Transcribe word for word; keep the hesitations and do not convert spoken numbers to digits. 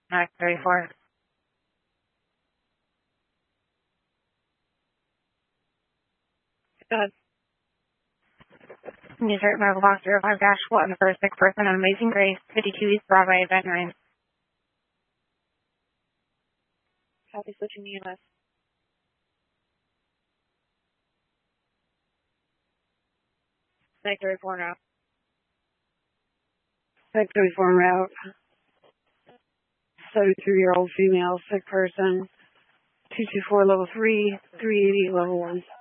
nine thirty-four. Go ahead. Desert Medical Box zero five dash one for a sick person on Amazing Grace, fifty-two East Broadway, Van Nuys. Copy, switching to U S. nine thirty-four now. nine thirty-four route. seventy-three-year-old female, sick person. two two four level three, three eighty level one.